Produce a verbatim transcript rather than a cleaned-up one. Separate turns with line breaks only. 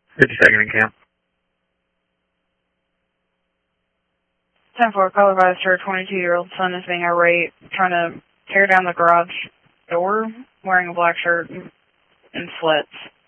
fifty-second in camp.
ten four, call advised her twenty-two-year-old son is being irate, trying to tear down the garage door, wearing a black shirt and sweats.